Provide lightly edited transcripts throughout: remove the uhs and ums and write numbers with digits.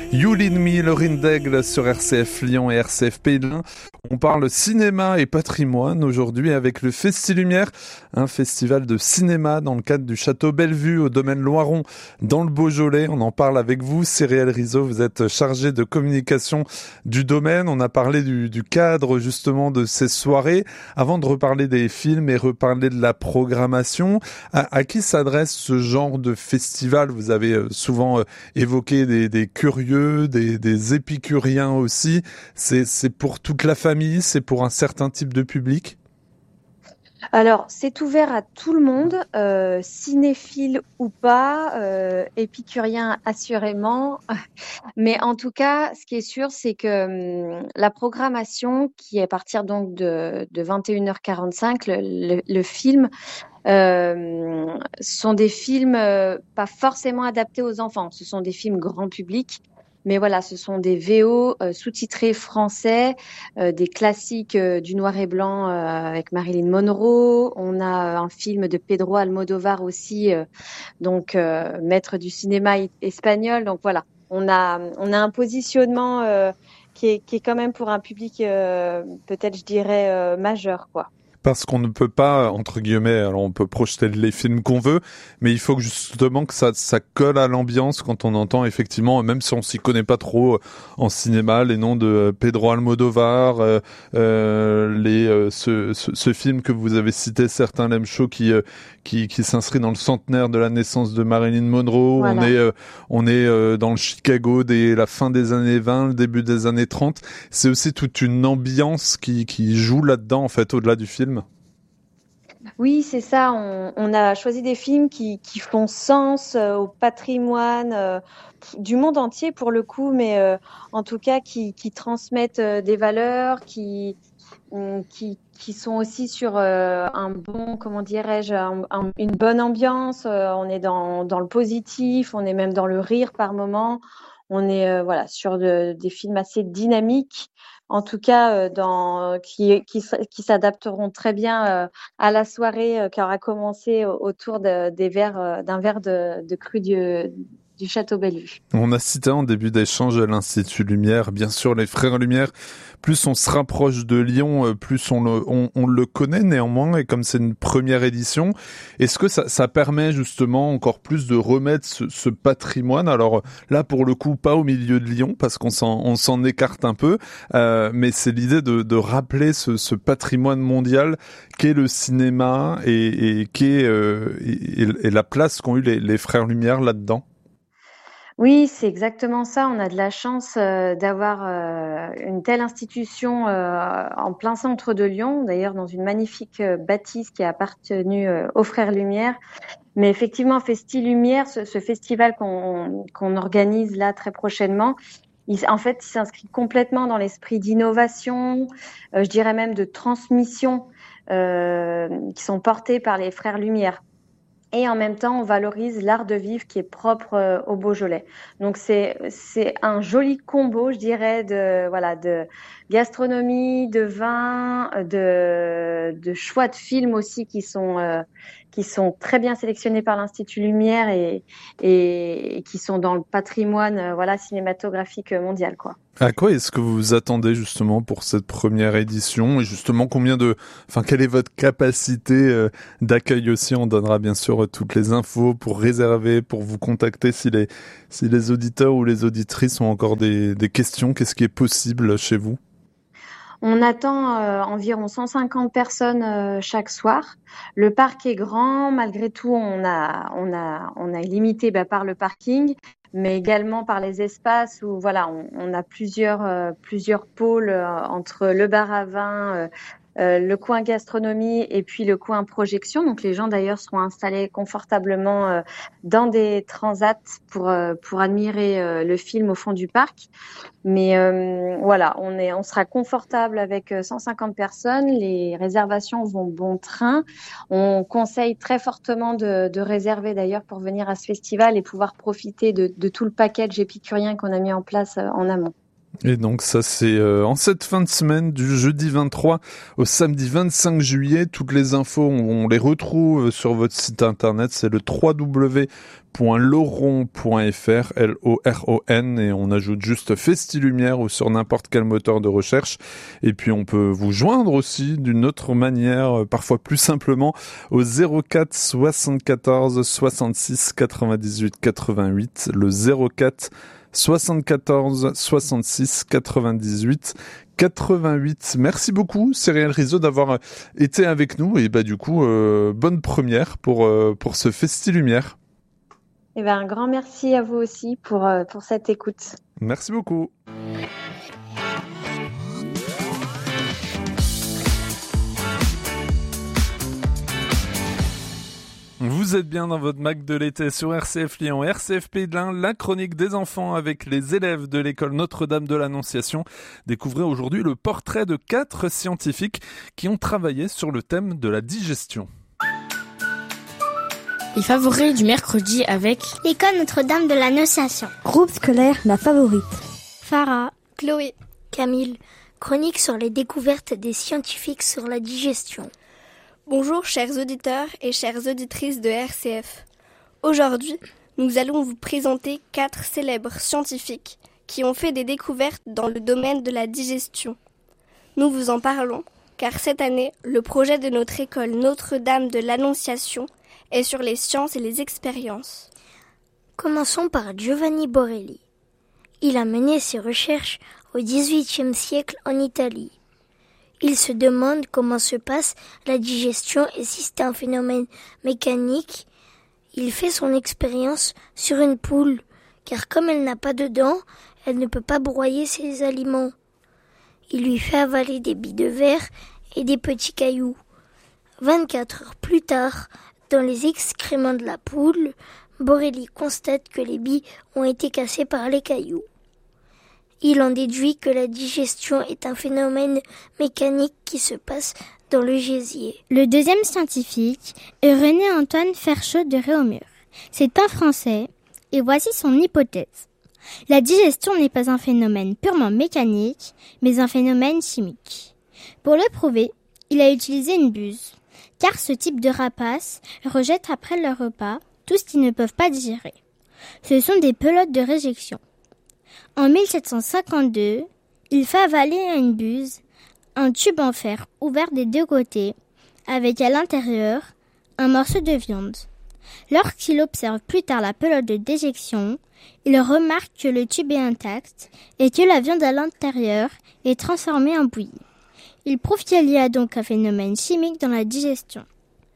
Yulin Me, Laurine Daigle sur RCF Lyon et RCF Pays de l'Ain. On parle cinéma et patrimoine aujourd'hui avec le Festi-Lumière, un festival de cinéma dans le cadre du Château Bellevue au domaine Loiron dans le Beaujolais. On en parle avec vous, Cyrielle Rizzo, vous êtes chargée de communication du domaine. On a parlé du cadre justement de ces soirées. Avant de reparler des films et reparler de la programmation, à qui s'adresse ce genre de festival? Vous avez souvent évoqué des curieux, des épicuriens aussi. C'est pour toute la famille, c'est pour un certain type de public? Alors, c'est ouvert à tout le monde, cinéphile ou pas, épicurien assurément. Mais en tout cas, ce qui est sûr, c'est que la programmation, qui est à partir donc de 21h45, le film, sont des films pas forcément adaptés aux enfants. Ce sont des films grand public. Mais voilà, ce sont des VO sous-titrés français, des classiques du noir et blanc avec Marilyn Monroe. On a un film de Pedro Almodovar aussi, donc maître du cinéma espagnol. Donc voilà, on a un positionnement qui est quand même pour un public peut-être, je dirais, majeur, quoi. Parce qu'on ne peut pas, entre guillemets, alors on peut projeter les films qu'on veut, mais il faut que justement que ça colle à l'ambiance quand on entend effectivement, même si on s'y connaît pas trop en cinéma, les noms de Pedro Almodovar, ce film que vous avez cité, Certains l'aiment chaud, qui s'inscrit dans le centenaire de la naissance de Marilyn Monroe. Voilà. On est dans le Chicago dès la fin des années 20, le début des années 30. C'est aussi toute une ambiance qui joue là-dedans, en fait, au-delà du film. Oui, c'est ça. On a choisi des films qui font sens au patrimoine du monde entier pour le coup, mais en tout cas qui transmettent des valeurs, qui sont aussi sur un bon, comment dirais-je, une bonne ambiance. On est dans le positif, on est même dans le rire par moment. On est voilà sur des films assez dynamiques, en tout cas qui s'adapteront très bien à la soirée qui aura commencé autour d'un verre de cru du Château Bellevue. On a cité en début d'échange l'Institut Lumière, bien sûr les Frères Lumière. Plus on se rapproche de Lyon, plus on le connaît néanmoins, et comme c'est une première édition, est-ce que ça permet justement encore plus de remettre ce patrimoine? Alors là, pour le coup, pas au milieu de Lyon, parce on s'en écarte un peu, mais c'est l'idée de rappeler ce patrimoine mondial qu'est le cinéma et la place qu'ont eu les Frères Lumière là-dedans. Oui, c'est exactement ça. On a de la chance d'avoir une telle institution en plein centre de Lyon, d'ailleurs dans une magnifique bâtisse qui a appartenu aux Frères Lumière. Mais effectivement, Festi Lumière, ce festival qu'on organise là très prochainement, en fait, il s'inscrit complètement dans l'esprit d'innovation, je dirais même de transmission qui sont portés par les Frères Lumière. Et en même temps, on valorise l'art de vivre qui est propre au Beaujolais. Donc c'est un joli combo, je dirais, de gastronomie, de vin, de choix de films aussi qui sont très bien sélectionnés par l'Institut Lumière et qui sont dans le patrimoine voilà cinématographique mondial, quoi. À quoi est-ce que vous vous attendez justement pour cette première édition, et justement quelle est votre capacité d'accueil aussi? On donnera bien sûr toutes les infos pour réserver, pour vous contacter si les auditeurs ou les auditrices ont encore des questions. Qu'est-ce qui est possible chez vous? On attend environ 150 personnes chaque soir. Le parc est grand, malgré tout, on a limité par le parking, mais également par les espaces où voilà, on a plusieurs pôles entre le bar à vin, le coin gastronomie et puis le coin projection. Donc les gens d'ailleurs seront installés confortablement dans des transats pour admirer le film au fond du parc. Mais voilà, on sera confortable avec 150 personnes. Les réservations vont bon train. On conseille très fortement de réserver d'ailleurs pour venir à ce festival et pouvoir profiter de tout le package épicurien qu'on a mis en place en amont. Et donc ça c'est en cette fin de semaine du jeudi 23 au samedi 25 juillet. Toutes les infos on les retrouve sur votre site internet, c'est le www.loron.fr, L-O-R-O-N, et on ajoute juste Festilumière ou sur n'importe quel moteur de recherche. Et puis on peut vous joindre aussi d'une autre manière, parfois plus simplement, au 04 74 66 98 88, le 04 74 66 98 88. Merci beaucoup Céréales Rizzo d'avoir été avec nous et du coup bonne première pour ce Festilumière. Eh ben, un grand merci à vous aussi pour cette écoute. Merci beaucoup. Vous êtes bien dans votre Mac de l'été sur RCF Lyon, RCF Pays de l'Ain, la chronique des enfants avec les élèves de l'école Notre-Dame de l'Annonciation. Découvrez aujourd'hui le portrait de 4 scientifiques qui ont travaillé sur le thème de la digestion. Les favoris du mercredi avec l'école Notre-Dame de l'Annonciation. Groupe scolaire La Favorite. Farah, Chloé, Camille. Chronique sur les découvertes des scientifiques sur la digestion. Bonjour chers auditeurs et chères auditrices de RCF. Aujourd'hui, nous allons vous présenter 4 célèbres scientifiques qui ont fait des découvertes dans le domaine de la digestion. Nous vous en parlons car cette année, le projet de notre école Notre-Dame de l'Annonciation est sur les sciences et les expériences. Commençons par Giovanni Borelli. Il a mené ses recherches au XVIIIe siècle en Italie. Il se demande comment se passe la digestion et si c'est un phénomène mécanique. Il fait son expérience sur une poule, car comme elle n'a pas de dents, elle ne peut pas broyer ses aliments. Il lui fait avaler des billes de verre et des petits cailloux. 24 heures plus tard, dans les excréments de la poule, Borelli constate que les billes ont été cassées par les cailloux. Il en déduit que la digestion est un phénomène mécanique qui se passe dans le gésier. Le deuxième scientifique est René-Antoine Ferchaud de Réaumur. C'est un Français, et voici son hypothèse. La digestion n'est pas un phénomène purement mécanique, mais un phénomène chimique. Pour le prouver, il a utilisé une buse, car ce type de rapaces rejette après leur repas tout ce qu'ils ne peuvent pas digérer. Ce sont des pelotes de réjection. En 1752, il fait avaler à une buse un tube en fer ouvert des deux côtés, avec à l'intérieur un morceau de viande. Lorsqu'il observe plus tard la pelote de déjection, il remarque que le tube est intact et que la viande à l'intérieur est transformée en bouillie. Il prouve qu'il y a donc un phénomène chimique dans la digestion.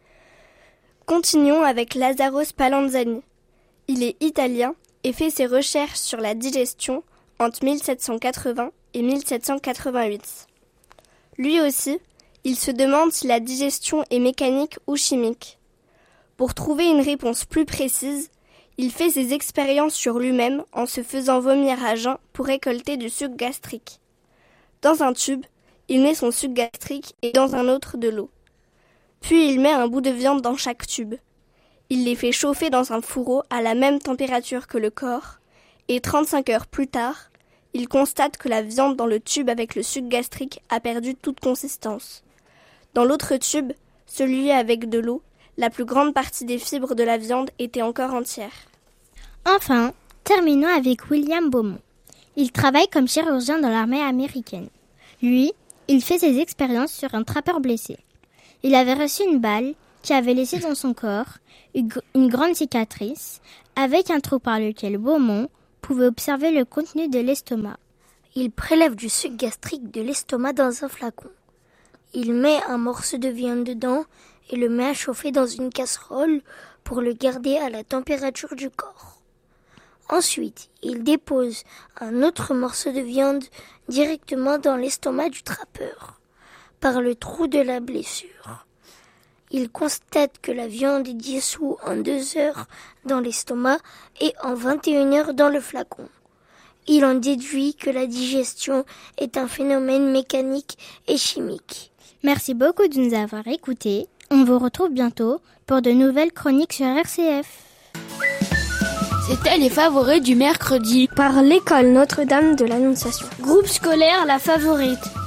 Continuons avec Lazzaro Spallanzani. Il est italien et fait ses recherches sur la digestion entre 1780 et 1788. Lui aussi, il se demande si la digestion est mécanique ou chimique. Pour trouver une réponse plus précise, il fait ses expériences sur lui-même en se faisant vomir à jeun pour récolter du suc gastrique. Dans un tube, il met son suc gastrique et dans un autre de l'eau. Puis il met un bout de viande dans chaque tube. Il les fait chauffer dans un fourreau à la même température que le corps, et 35 heures plus tard, il constate que la viande dans le tube avec le suc gastrique a perdu toute consistance. Dans l'autre tube, celui avec de l'eau, la plus grande partie des fibres de la viande était encore entière. Enfin, terminons avec William Beaumont. Il travaille comme chirurgien dans l'armée américaine. Lui, il fait ses expériences sur un trappeur blessé. Il avait reçu une balle qui avait laissé dans son corps une grande cicatrice avec un trou par lequel Beaumont pouvait observer le contenu de l'estomac. Il prélève du suc gastrique de l'estomac dans un flacon. Il met un morceau de viande dedans et le met à chauffer dans une casserole pour le garder à la température du corps. Ensuite, il dépose un autre morceau de viande directement dans l'estomac du trappeur, par le trou de la blessure. Il constate que la viande est dissoute en 2 heures dans l'estomac et en 21 heures dans le flacon. Il en déduit que la digestion est un phénomène mécanique et chimique. Merci beaucoup de nous avoir écoutés. On vous retrouve bientôt pour de nouvelles chroniques sur RCF. C'était les favoris du mercredi. Par l'école Notre-Dame de l'Annonciation. Groupe scolaire La Favorite.